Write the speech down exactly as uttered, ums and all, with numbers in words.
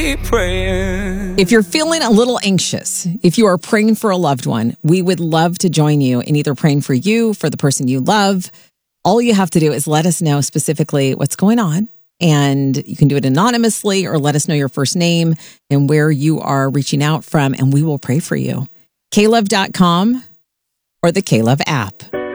keep praying. If you're feeling a little anxious, if you are praying for a loved one, we would love to join you in either praying for you, for the person you love. All you have to do is let us know specifically what's going on. And you can do it anonymously or let us know your first name and where you are reaching out from, and we will pray for you. K Love dot com or the K Love app.